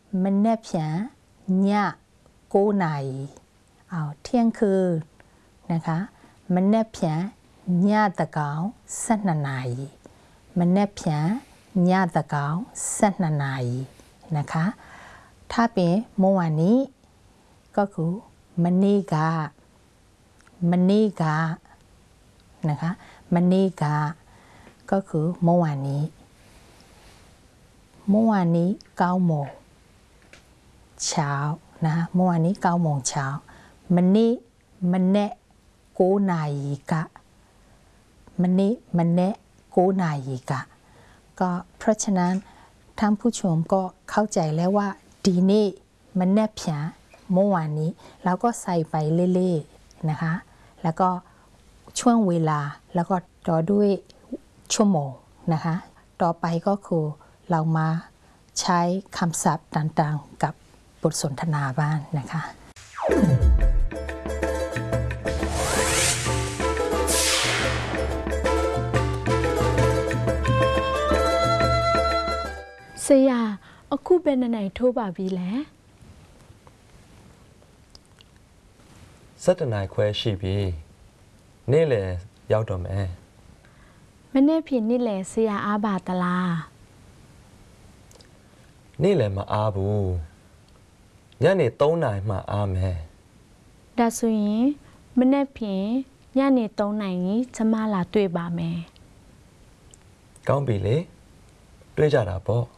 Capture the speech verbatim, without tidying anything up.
มันแนบเพียเนี่ยโกไหนเอาเที่ยงคืนนะคะมันแนบเพียเนี่ยตะเกาสันนายมันแนบเพียเนี่ยตะเกาสันนายนะคะถ้าเป็นเมื่อวานนี้ก็คือมันนี่กามันนี่กานะคะมันนี่กาก็คือเมื่อวานนี้เมื่อวานนี้เก้าโมงเช้านะคะเมื่อวานนี้เก้าโมงเช้ามันนี่มันแนะโกนายกะมันนี่มันแนะโกนายกะก็เพราะฉะนั้นท่านผู้ชมก็เข้าใจแล้วว่าดีนี่มันแนบเพียเมื่อวานนี้แล้วก็ใส่ไปเรื่อยๆนะคะแล้วก็ช่วงเวลาแล้วก็ต่อด้วยชั่วโมงนะคะต่อไปก็คือเรามาใช้คำศัพท์ต่างๆกับบทสนทนาบ้างนะคะเสียအခုเป็นไหนโทรบาบีแล้วสัตนายแควชีบีนี่แหละยาวต่อแม่ไม่แน่ผิดนี่แหละเสียอาบาตลานี่แหละมาอาบูยะนี่သုံးနိုင်มาอาแม่ဒါဆိုရင်မနေ့ဖြင့်ညနေသုံးနာရီကျမလာတွေ့ပါမယ်ကောင်းပြီလေတွေ့ကြတာပေါ့